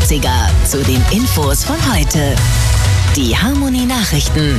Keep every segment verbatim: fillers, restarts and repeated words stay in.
neunundneunziger zu den Infos von heute. Die Harmony Nachrichten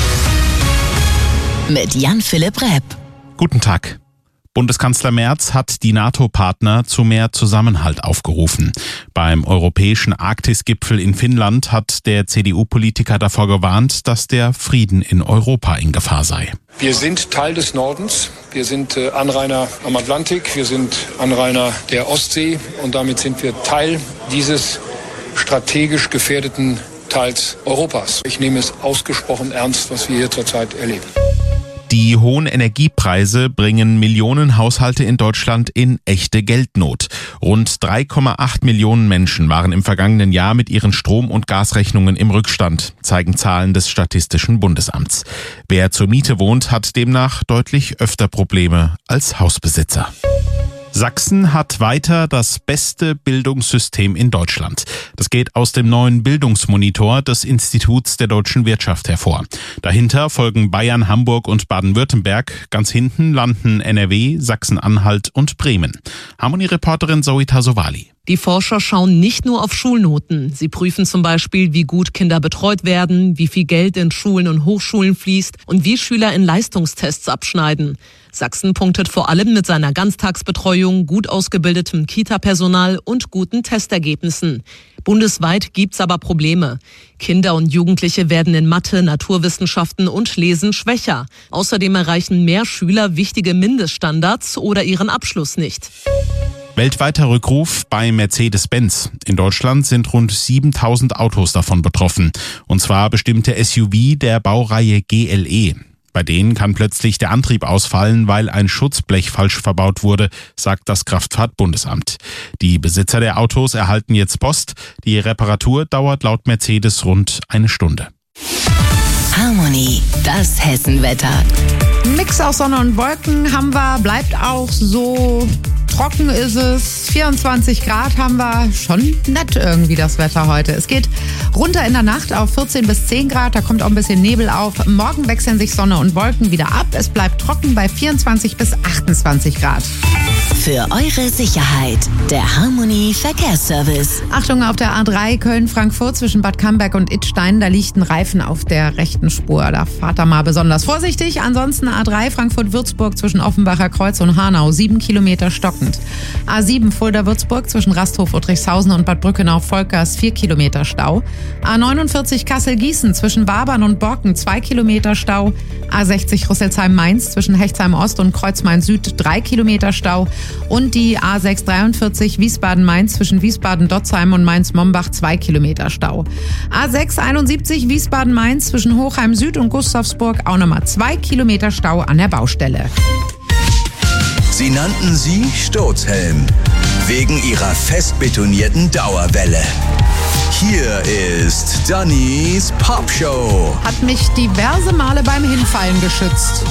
mit Jan-Philipp Repp. Guten Tag. Bundeskanzler Merz hat die NATO-Partner zu mehr Zusammenhalt aufgerufen. Beim europäischen Arktis-Gipfel in Finnland hat der C D U-Politiker davor gewarnt, dass der Frieden in Europa in Gefahr sei. Wir sind Teil des Nordens, wir sind Anrainer am Atlantik, wir sind Anrainer der Ostsee und damit sind wir Teil dieses strategisch gefährdeten Teils Europas. Ich nehme es ausgesprochen ernst, was wir hier zurzeit erleben. Die hohen Energiepreise bringen Millionen Haushalte in Deutschland in echte Geldnot. Rund drei Komma acht Millionen Menschen waren im vergangenen Jahr mit ihren Strom- und Gasrechnungen im Rückstand, zeigen Zahlen des Statistischen Bundesamts. Wer zur Miete wohnt, hat demnach deutlich öfter Probleme als Hausbesitzer. Sachsen hat weiter das beste Bildungssystem in Deutschland. Das geht aus dem neuen Bildungsmonitor des Instituts der deutschen Wirtschaft hervor. Dahinter folgen Bayern, Hamburg und Baden-Württemberg. Ganz hinten landen N R W, Sachsen-Anhalt und Bremen. Harmony-Reporterin Zoe Tasovali. Die Forscher schauen nicht nur auf Schulnoten. Sie prüfen zum Beispiel, wie gut Kinder betreut werden, wie viel Geld in Schulen und Hochschulen fließt und wie Schüler in Leistungstests abschneiden. Sachsen punktet vor allem mit seiner Ganztagsbetreuung, gut ausgebildetem Kita-Personal und guten Testergebnissen. Bundesweit gibt's aber Probleme. Kinder und Jugendliche werden in Mathe, Naturwissenschaften und Lesen schwächer. Außerdem erreichen mehr Schüler wichtige Mindeststandards oder ihren Abschluss nicht. Weltweiter Rückruf bei Mercedes-Benz. In Deutschland sind rund siebentausend Autos davon betroffen. Und zwar bestimmte S U V der Baureihe G L E. Bei denen kann plötzlich der Antrieb ausfallen, weil ein Schutzblech falsch verbaut wurde, sagt das Kraftfahrtbundesamt. Die Besitzer der Autos erhalten jetzt Post. Die Reparatur dauert laut Mercedes rund eine Stunde. Harmony, das Hessenwetter. Mix aus Sonne und Wolken haben wir, bleibt auch so. Trocken ist es, vierundzwanzig Grad haben wir, schon nett irgendwie das Wetter heute. Es geht runter in der Nacht auf vierzehn bis zehn Grad, da kommt auch ein bisschen Nebel auf. Morgen wechseln sich Sonne und Wolken wieder ab. Es bleibt trocken bei vierundzwanzig bis achtundzwanzig Grad. Für eure Sicherheit, der Harmony Verkehrsservice. Achtung auf der A drei Köln-Frankfurt zwischen Bad Camberg und Idstein, da liegt ein Reifen auf der rechten Spur. Da fahrt da mal besonders vorsichtig. Ansonsten A drei Frankfurt-Würzburg zwischen Offenbacher Kreuz und Hanau, sieben Kilometer stockend. A sieben Fulda-Würzburg zwischen Rasthof, Uttrichshausen und Bad Brückenau-Volkers, vier Kilometer Stau. A neunundvierzig Kassel-Gießen zwischen Wabern und Borken, zwei Kilometer Stau. A sechzig Rüsselsheim-Mainz zwischen Hechtsheim-Ost und Kreuzmain-Süd, drei Kilometer Stau. Und die A sechs dreiundvierzig Wiesbaden-Mainz zwischen Wiesbaden-Dotzheim und Mainz-Mombach, zwei Kilometer Stau. A sechs einundsiebzig Wiesbaden-Mainz zwischen Hochheim-Süd und Gustavsburg, auch nochmal zwei Kilometer Stau an der Baustelle. Sie nannten sie Sturzhelm, wegen ihrer fest betonierten Dauerwelle. Hier ist Dannys Popshow. Hat mich diverse Male beim Hinfallen geschützt.